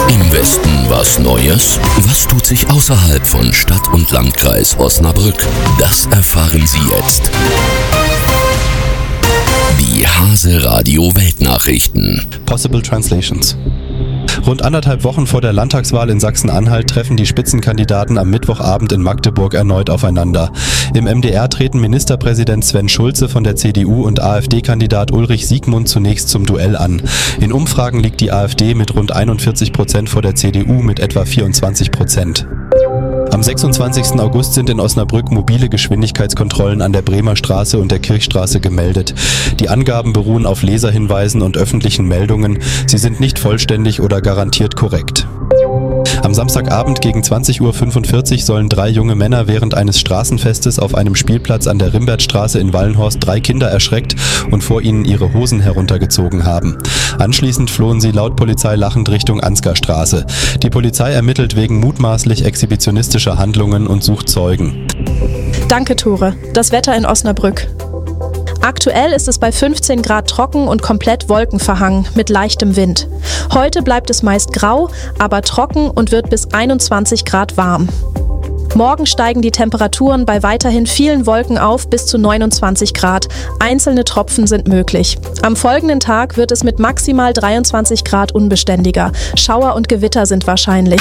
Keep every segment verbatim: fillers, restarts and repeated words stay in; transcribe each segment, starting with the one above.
Im Westen was Neues? Was tut sich außerhalb von Stadt und Landkreis Osnabrück? Das erfahren Sie jetzt. Die Hase Radio Weltnachrichten. Possible Translations. Rund anderthalb Wochen vor der Landtagswahl in Sachsen-Anhalt treffen die Spitzenkandidaten am Mittwochabend in Magdeburg erneut aufeinander. Im M D R treten Ministerpräsident Sven Schulze von der C D U und AfD-Kandidat Ulrich Siegmund zunächst zum Duell an. In Umfragen liegt die AfD mit rund einundvierzig Prozent vor der C D U mit etwa vierundzwanzig Prozent. Am sechsundzwanzigsten August sind in Osnabrück mobile Geschwindigkeitskontrollen an der Bremer Straße und der Kirchstraße gemeldet. Die Angaben beruhen auf Leserhinweisen und öffentlichen Meldungen. Sie sind nicht vollständig oder garantiert korrekt. Am Samstagabend gegen zwanzig Uhr fünfundvierzig sollen drei junge Männer während eines Straßenfestes auf einem Spielplatz an der Rimbertstraße in Wallenhorst drei Kinder erschreckt und vor ihnen ihre Hosen heruntergezogen haben. Anschließend flohen sie laut Polizei lachend Richtung Ansgarstraße. Die Polizei ermittelt wegen mutmaßlich exhibitionistischer Handlungen und sucht Zeugen. Danke, Tore. Das Wetter in Osnabrück. Aktuell ist es bei fünfzehn Grad trocken und komplett wolkenverhangen mit leichtem Wind. Heute bleibt es meist grau, aber trocken und wird bis einundzwanzig Grad warm. Morgen steigen die Temperaturen bei weiterhin vielen Wolken auf bis zu neunundzwanzig Grad. Einzelne Tropfen sind möglich. Am folgenden Tag wird es mit maximal dreiundzwanzig Grad unbeständiger. Schauer und Gewitter sind wahrscheinlich.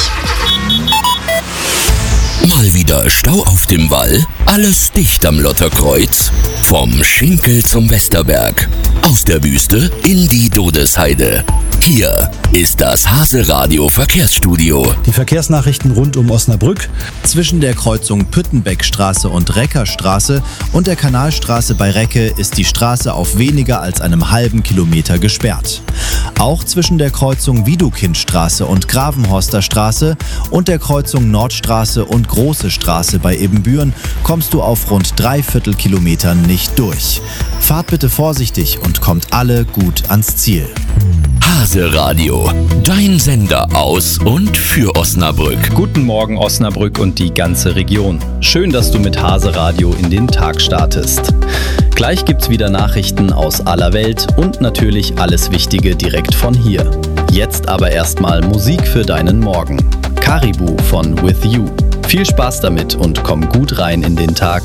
Mal wieder Stau auf dem Wall? Alles dicht am Lotterkreuz? Vom Schinkel zum Westerberg. Aus der Wüste in die Dodesheide. Hier ist das Hase Radio Verkehrsstudio. Die Verkehrsnachrichten rund um Osnabrück. Zwischen der Kreuzung Püttenbeckstraße und Reckerstraße und der Kanalstraße bei Recke ist die Straße auf weniger als einem halben Kilometer gesperrt. Auch zwischen der Kreuzung Widukindstraße und Gravenhorster Straße und der Kreuzung Nordstraße und Große Straße bei Ebenbüren kommst du auf rund dreiviertel Kilometern nicht durch. Fahrt bitte vorsichtig und kommt alle gut ans Ziel. Hase Radio, dein Sender aus und für Osnabrück. Guten Morgen Osnabrück und die ganze Region. Schön, dass du mit Hase Radio in den Tag startest. Gleich gibt's wieder Nachrichten aus aller Welt und natürlich alles Wichtige direkt von hier. Jetzt aber erstmal Musik für deinen Morgen. Caribou von With You. Viel Spaß damit und komm gut rein in den Tag.